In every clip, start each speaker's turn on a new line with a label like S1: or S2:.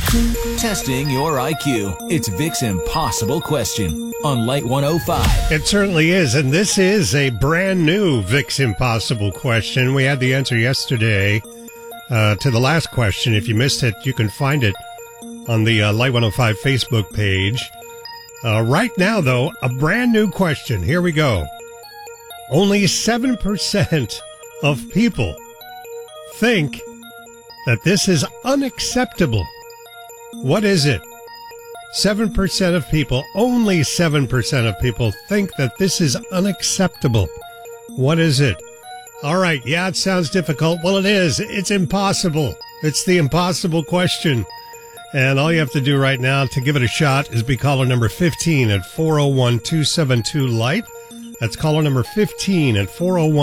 S1: Testing your IQ. It's Vic's Impossible Question on Light 105.
S2: It certainly is, and this is a brand new Vic's Impossible Question. We had the answer yesterday to the last question. If you missed it, you can find it on the Light 105 Facebook page. Right now, though, a brand new question. Here we go. Only 7% of people think that this is unacceptable. What is it? 7% of people, only 7% of people think that this is unacceptable. What is it? All right, yeah, it sounds difficult. Well, it is. It's impossible. It's the impossible question. And all you have to do right now to give it a shot is be caller number 15 at 401-272-LIGHT. That's caller number 15 at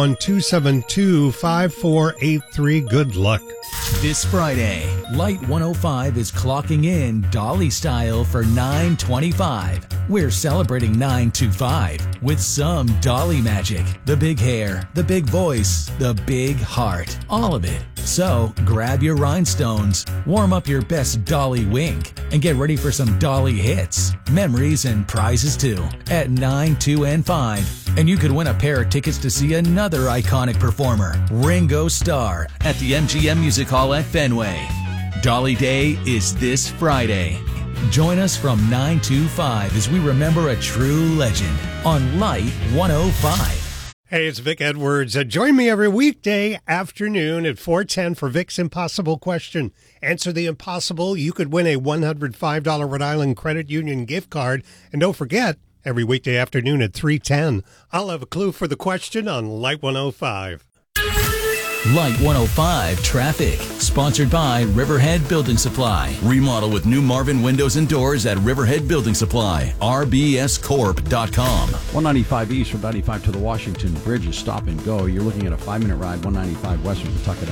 S2: 401-272-5483. Good luck.
S1: This Friday, Light 105 is clocking in Dolly style for 925. We're celebrating 925 with some Dolly magic. The big hair, the big voice, the big heart, all of it. So grab your rhinestones, warm up your best Dolly wink, and get ready for some Dolly hits, memories, and prizes too at 9, 2, and 5. And you could win a pair of tickets to see another iconic performer, Ringo Starr, at the MGM Music Hall at Fenway. Dolly Day is this Friday. Join us from 9 to 5 as we remember a true legend on Light 105.
S2: Hey, it's Vic Edwards. Join me every weekday afternoon at 4:10 for Vic's Impossible Question. Answer the impossible. You could win a $105 Rhode Island Credit Union gift card. And don't forget, every weekday afternoon at 3:10, I'll have a clue for the question on Light 105.
S1: Light 105 Traffic, sponsored by Riverhead Building Supply. Remodel with new Marvin windows and doors at Riverhead Building Supply. rbscorp.com.
S3: 195 east from 95 to the Washington Bridge is stop and go. You're looking at a 5-minute ride, 195 west from Pawtucket